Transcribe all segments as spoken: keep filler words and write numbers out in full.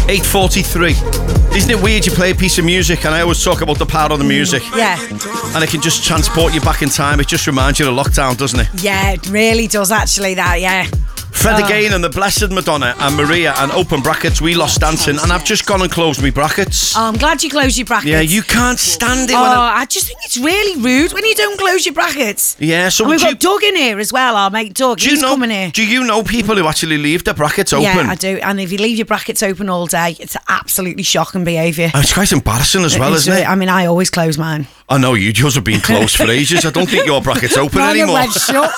eight forty-three. Isn't it weird you play a piece of music and I always talk about the power of the music? Yeah. And it can just transport you back in time. It just reminds you of lockdown, doesn't it? Yeah, it really does actually, that, yeah. Fred Oh. again and the Blessed Madonna and Maria and open brackets, We Lost Dancing, and I've just gone and closed my brackets. Oh, I'm glad you closed your brackets. Yeah, you can't stand it Oh, when I... I just think it's really rude when you don't close your brackets. Yeah, so And we've do got Doug in here as well, our mate Doug. Do He's you know, coming here. Do you know people who actually leave their brackets open? Yeah, I do. And if you leave your brackets open all day, it's absolutely shocking behaviour. It's quite embarrassing as well, isn't it? I mean, I always close mine. I know, you yours have been closed for ages. I don't think your bracket's open Mine are anymore. wed shut.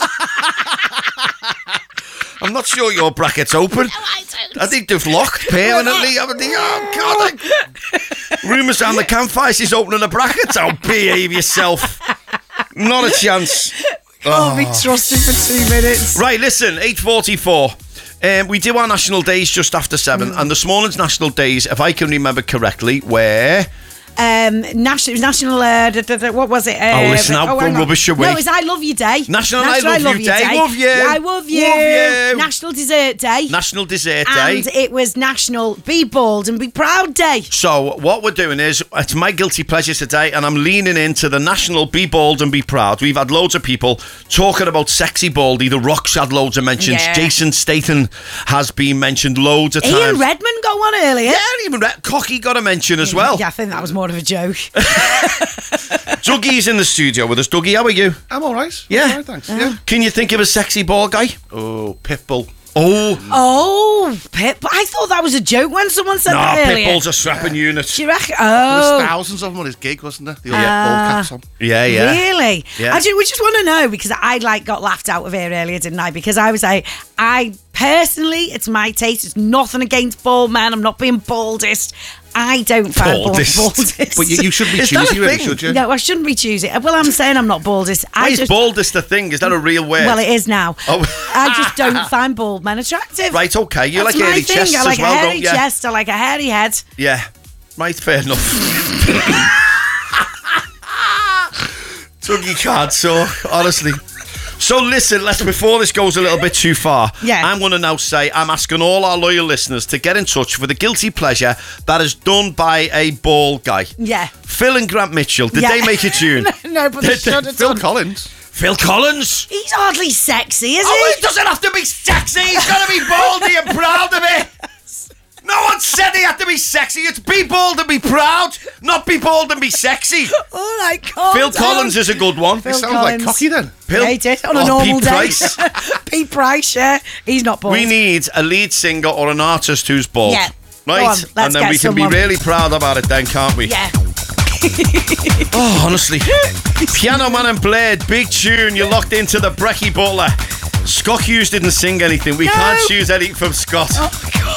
I'm not sure your bracket's open. No, I don't. I think they've locked permanently. I think, oh, God. I... Rumours around the campfire she's opening the brackets. Oh, behave yourself. Not a chance. Can't be trusted for two minutes. Right, listen, eight forty-four. Um, we do our national days just after seven, Mm. and this morning's national days, if I can remember correctly, were... Um, national, national. Uh, da, da, da, what was it? Uh, Oh, listen, I'll hang go on. rubbish away. No, it's I Love You Day. National I Love You Day. Love you. Yeah, I love you. Love you. National Dessert Day. National Dessert Day. And it was National Be Bold and Be Proud Day. So what we're doing is, it's my guilty pleasure today, and I'm leaning into the National Be Bold and Be Proud. We've had loads of people talking about Sexy Baldy. The Rock's had loads of mentions. Yeah. Jason Statham has been mentioned loads of Ian times. Redmond got one earlier. Yeah, even Red- Cocky got a mention as well. Yeah, I think that was more of a joke. Dougie's in the studio with us. Dougie, how are you? I'm all right. Yeah. All right, thanks. Yeah. Can you think of a sexy ball guy? Oh, Pitbull. Oh, Oh, Pit. I thought that was a joke when someone said no, that earlier. Pitbull's a strapping unit. Do you reckon? There was Oh. thousands of them on his gig, wasn't there? The old Ah. ball caps on. Yeah, yeah. Really? Yeah. I do, we just want to know, because I like got laughed out of here earlier, didn't I? Because I was like, I personally, it's my taste. It's nothing against bald men. I'm not being baldest. I don't find Baldest. bald baldest. But you, you shouldn't be Is that a choosy, really, thing? should you? No, I shouldn't be choosing. Well, I'm saying I'm not baldest. Why I is just, baldest a thing? Is that a real word? well, it is now. Oh. I just don't find bald men attractive. Right, okay. You That's like my hairy thing. chests I like as well, a hairy don't you? chest. I like a hairy head. Yeah. Right, fair enough. Dougie can't, so honestly. So listen, let's before this goes a little bit too far, Yeah. I'm going to now say I'm asking all our loyal listeners to get in touch for the guilty pleasure that is done by a bald guy. Yeah. Phil and Grant Mitchell, did Yeah. they make a tune? No, but they Did they- should have Phil done. Collins. Phil Collins? He's hardly sexy, is Oh, he? he doesn't have to be sexy. He's got to be baldy and proud of it. No one said he had to be sexy. It's be bold and be proud, not be bold and be sexy. All right, calm Phil down. Collins is a good one. It Phil sounds Collins. like cocky then. Phil- Yeah, he did on a Oh, normal Pete day. Price. Pete Price, yeah. He's not bald. We need a lead singer or an artist who's bald. Yeah. Right? Go on, let's and then get we can someone. be really proud about it then, can't we? Yeah. Oh, honestly. Piano Man and Blade, big tune. You're locked into the Brecky Butler. Scott Hughes didn't sing anything. We No. can't choose anything from Scott. Oh, God.